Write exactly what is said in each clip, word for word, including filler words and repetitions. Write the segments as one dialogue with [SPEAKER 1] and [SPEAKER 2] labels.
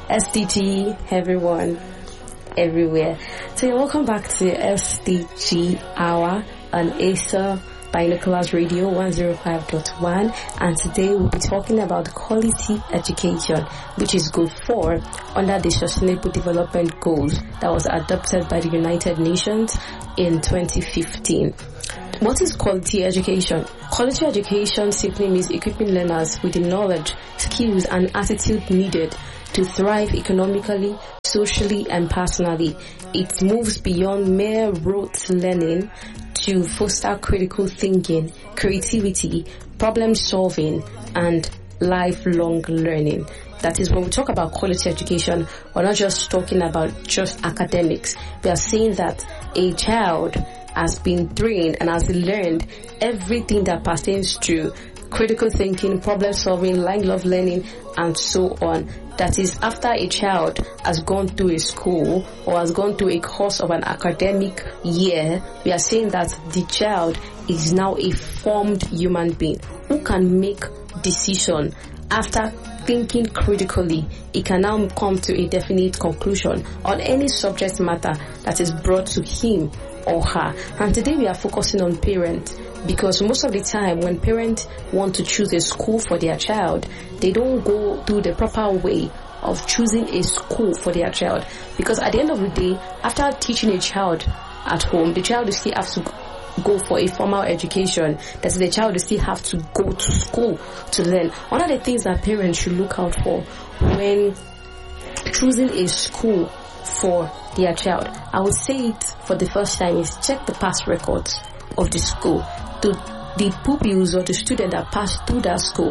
[SPEAKER 1] S D G, everyone, everywhere. So welcome back to S D G Hour on Acer Binoculars Radio one oh five point one, and today we'll be talking about quality education, which is good for under the Sustainable Development Goals that was adopted by the United Nations in twenty fifteen. What is quality education? Quality education simply means equipping learners with the knowledge, skills, and attitude needed to thrive economically, socially, and personally. It moves beyond mere rote learning to foster critical thinking, creativity, problem solving, and lifelong learning. That is, when we talk about quality education, we're not just talking about just academics. We are saying that a child has been trained and has learned everything that pertains to critical thinking, problem solving, lifelong learning, and so on. That is, after a child has gone through a school or has gone through a course of an academic year, we are saying that the child is now a formed human being who can make decision after thinking critically. It can now come to a definite conclusion on any subject matter that is brought to him or her. And today we are focusing on parents, because most of the time when parents want to choose a school for their child, they don't go through the proper way of choosing a school for their child. Because at the end of the day, after teaching a child at home, the child will still have to go for a formal education. That is, the child will still have to go to school to learn. One of the things that parents should look out for when choosing a school for their child, I would say it for the first time, is check the past records of the school. To the pupils or the students that pass through that school,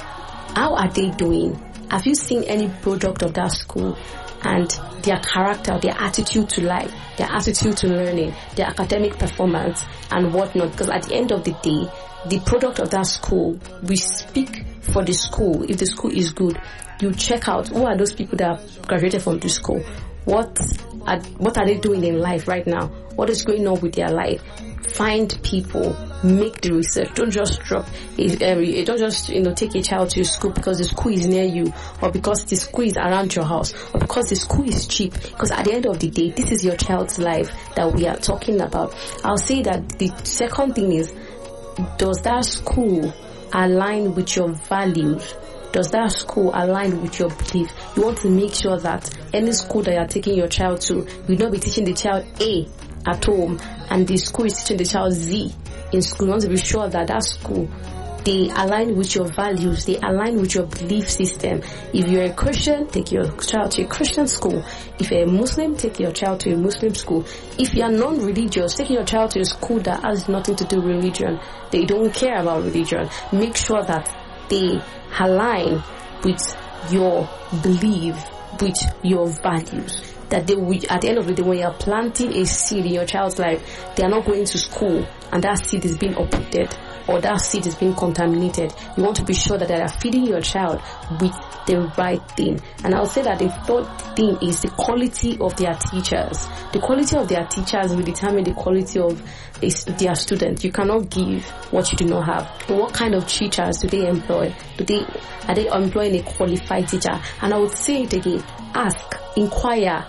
[SPEAKER 1] how are they doing? Have you seen any product of that school and their character, their attitude to life, their attitude to learning, their academic performance and whatnot? Because at the end of the day, the product of that school, we speak for the school. If the school is good, you check out who are those people that graduated from the school. What are, what are they doing in life right now? What is going on with their life? Find people, make the research. Don't just drop it. Um, don't just you know take a child to your school because the school is near you, or because the school is around your house, or because the school is cheap. Because at the end of the day, this is your child's life that we are talking about. I'll say that the second thing is, does that school align with your values? Does that school align with your belief? You want to make sure that any school that you're taking your child to, you will not be teaching the child A at home and the school is teaching the child Z in school. You want to be sure that that school, they align with your values, they align with your belief system. If you're a Christian, take your child to a Christian school. If you're a Muslim, take your child to a Muslim school. If you're non-religious, take your child to a school that has nothing to do with religion. They don't care about religion. Make sure that they align with your belief, with your values. That they will, at the end of the day, when you're planting a seed in your child's life, they are not going to school and that seed is being uprooted or that seed is being contaminated. You want to be sure that they are feeding your child with the right thing. And I'll say that the third thing is the quality of their teachers. The quality of their teachers will determine the quality of their students. You cannot give what you do not have. But what kind of teachers do they employ? Do they are they employing a qualified teacher? And I would say it again: ask, inquire.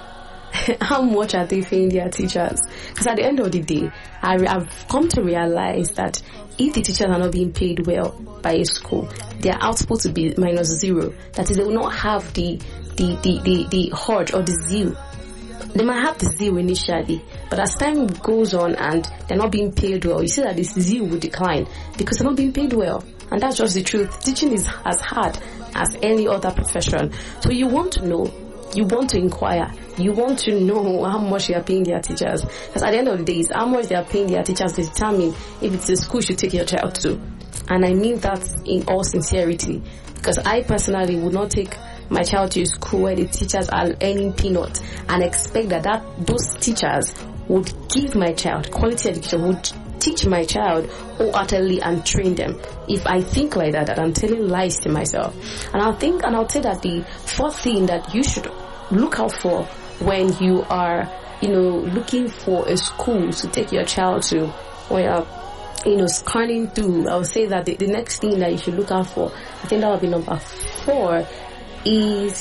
[SPEAKER 1] How much are they paying their teachers? Because at the end of the day, I, I've come to realize that if the teachers are not being paid well by a school, their output will be minus zero. That is, they will not have the the the the, the urge or the zeal. They might have the zeal initially, but as time goes on and they're not being paid well, you see that this zeal will decline because they're not being paid well. And that's just the truth. Teaching is as hard as any other profession. So you want to know. You want to inquire. You want to know how much they are paying their teachers. Because at the end of the day, it's how much they are paying their teachers to determine if it's a school you should take your child to. And I mean that in all sincerity. Because I personally would not take my child to a school where the teachers are earning peanuts and expect that, that those teachers would give my child quality education, would teach my child wholeheartedly and train them. If I think like that, that I'm telling lies to myself. And I'll think, and I'll say that the fourth thing that you should look out for when you are, you know, looking for a school to take your child to, when you're, you know, scanning through, I would say that the, the next thing that you should look out for, I think that would be number four, is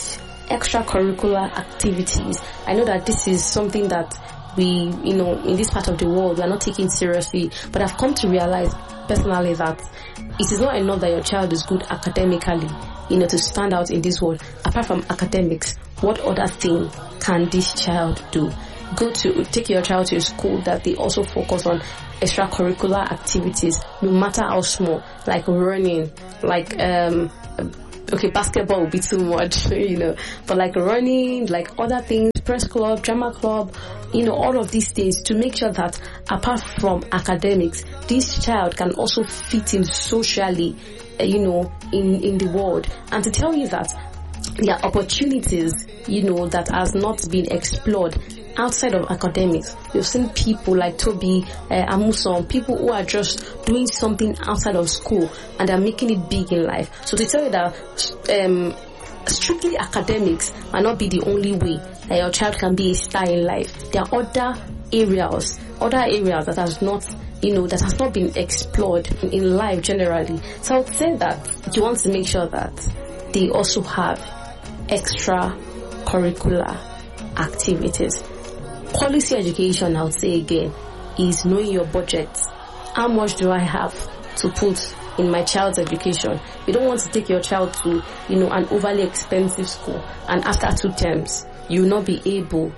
[SPEAKER 1] extracurricular activities. I know that this is something that we, you know, in this part of the world, we are not taking seriously, but I've come to realize personally that it is not enough that your child is good academically, you know, to stand out in this world. Apart from academics, what other thing can this child do? Go to, take your child to a school that they also focus on extracurricular activities, no matter how small, like running, like, um, okay, basketball would be too much, you know, but like running, like other things, press club, drama club, you know, all of these things, to make sure that apart from academics, this child can also fit in socially, uh, you know, in, in the world. And to tell you that there are opportunities, you know, that has not been explored outside of academics. We've seen people like Toby, uh, Amuson, people who are just doing something outside of school and are making it big in life. So to tell you that um, strictly academics might not be the only way that your child can be a star in life. There are other areas, other areas that has not, you know, that has not been explored in, in life generally. So I would say that you want to make sure that they also have extra curricular activities. Quality education, I would say again, is knowing your budget. How much do I have to put in my child's education? You don't want to take your child to, you know, an overly expensive school, and after two terms, you will not be able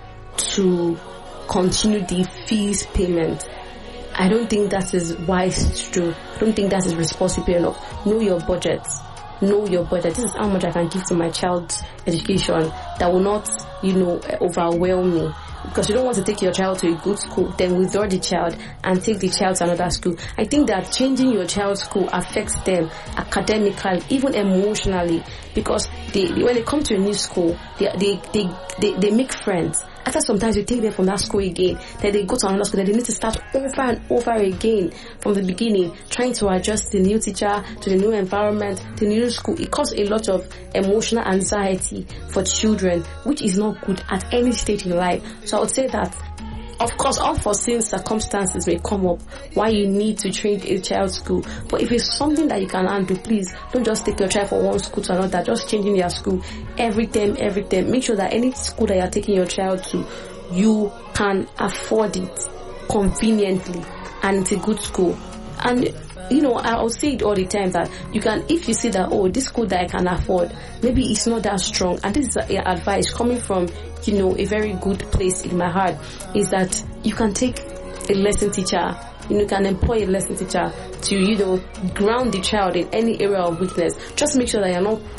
[SPEAKER 1] to continue the fees payment. I don't think that is wise to do. I don't think that is responsible enough. Know your budget. Know your budget. This is how much I can give to my child's education that will not, you know, overwhelm me. Because you don't want to take your child to a good school, then withdraw the child and take the child to another school. I think that changing your child's school affects them academically, even emotionally, because they, when they come to a new school, they they they they, they make friends. After sometimes you take them from that school again, then they go to another school, then they need to start over and over again from the beginning, trying to adjust to the new teacher, to the new environment, to the new school. It causes a lot of emotional anxiety for children, which is not good at any stage in life. So I would say that, of course, unforeseen circumstances may come up why you need to change a child's school. But if it's something that you can handle, please don't just take your child from one school to another, just changing their school every time, every time. Make sure that any school that you're taking your child to, you can afford it conveniently and it's a good school. And you know, I'll say it all the time that you can, if you see that, oh, this school that I can afford, maybe it's not that strong, and this is advice coming from, you know, a very good place in my heart, is that you can take a lesson teacher, you know, you can employ a lesson teacher to, you know, ground the child in any area of weakness. Just make sure that you're not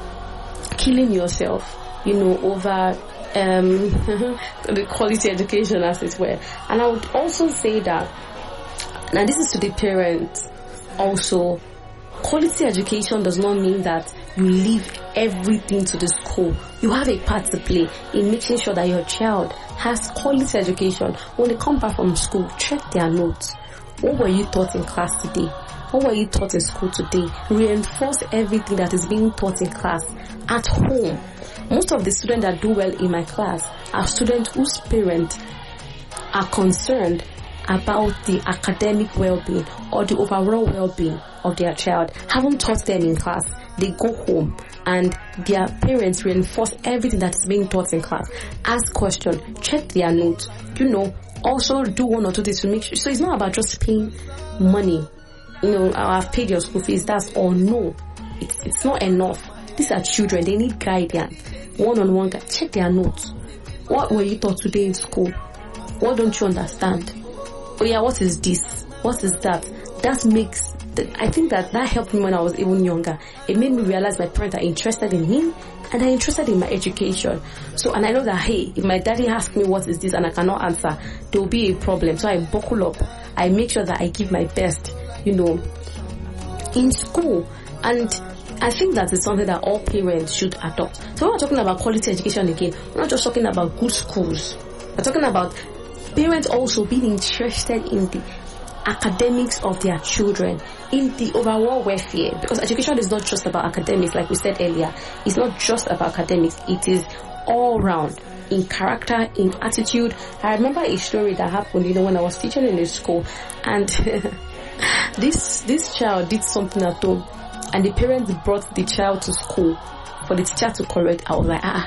[SPEAKER 1] killing yourself, you know, over um, the quality education, as it were. And I would also say that, now this is to the parents also, quality education does not mean that you leave everything to the school. You have a part to play in making sure that your child has quality education. When they come back from school, check their notes. What were you taught in class today? What were you taught in school today? Reinforce everything that is being taught in class at home. Most of the students that do well in my class are students whose parents are concerned about the academic well-being or the overall well-being of their child. Haven't taught them in class. They go home and their parents reinforce everything that is being taught in class. Ask questions, check their notes, you know, also do one or two things to make sure. So it's not about just paying money. You know, I've paid your school fees, that's all. No, it's, it's not enough. These are children, they need guidance. One-on-one guide. Check their notes. What were you taught today in school? What don't you understand? Oh yeah, what is this? What is that? That makes, I think that that helped me when I was even younger. It made me realize my parents are interested in me and are interested in my education. So, and I know that, hey, if my daddy asks me what is this and I cannot answer, there will be a problem. So I buckle up. I make sure that I give my best, you know, in school. And I think that is something that all parents should adopt. So when we're talking about quality education again, we're not just talking about good schools. We're talking about parents also being interested in the academics of their children, in the overall welfare, because education is not just about academics, like we said earlier. It's not just about academics, it is all round, in character, in attitude. I remember a story that happened, you know, when I was teaching in a school, and this this child did something at home, and the parents brought the child to school for the teacher to correct. I was like, ah,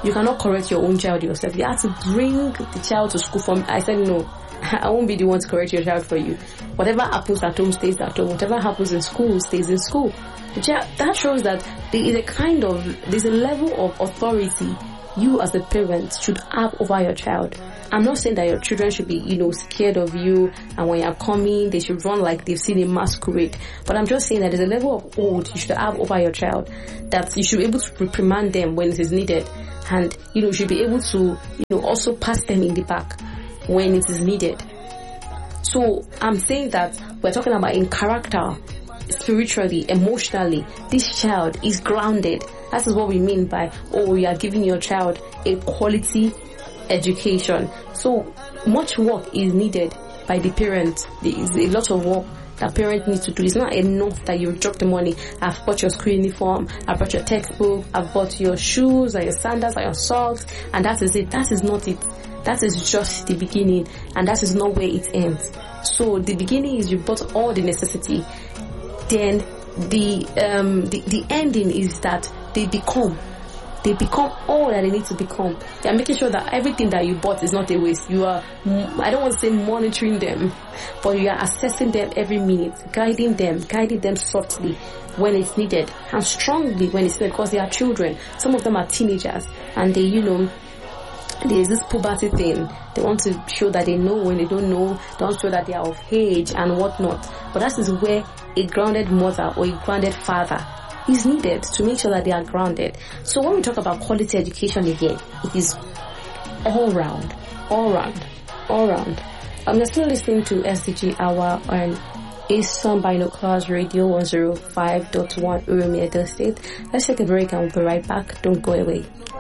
[SPEAKER 1] you cannot correct your own child yourself. You have to bring the child to school from, I said, no, I won't be the one to correct your child for you. Whatever happens at home stays at home. Whatever happens in school stays in school. That shows that there is a kind of, there's a level of authority you as a parent should have over your child. I'm not saying that your children should be, you know, scared of you, and when you're coming, they should run like they've seen a masquerade. But I'm just saying that there's a level of hold you should have over your child, that you should be able to reprimand them when it is needed. And, you know, you should be able to, you know, also pass them in the back when it is needed. So I'm saying that we're talking about in character, spiritually, emotionally, this child is grounded. That is what we mean by, oh, you are giving your child a quality education. So much work is needed by the parent. There is a lot of work that parents need to do. It's not enough that you drop the money. I've bought your school uniform, I've bought your textbook, I've bought your shoes and your sandals and your socks, and that is it. That is not it. That is just the beginning, and that is not where it ends. So the beginning is you bought all the necessity. Then the um the, the ending is that they become they become all that they need to become. They are making sure that everything that you bought is not a waste. You are, I don't want to say monitoring them, but you are assessing them every minute, guiding them, guiding them softly when it's needed, and strongly when it's needed, because they are children. Some of them are teenagers, and they, you know, there's this puberty thing. They want to show that they know when they don't know. They want to show that they are of age and whatnot. But that is where a grounded mother or a grounded father is needed to make sure that they are grounded. So when we talk about quality education again, it is all round, all round, all round. Um, you're still listening to S D G Hour on Asom Binoculars Radio one oh five point one Urumi Edo State. Let's take a break and we'll be right back. Don't go away.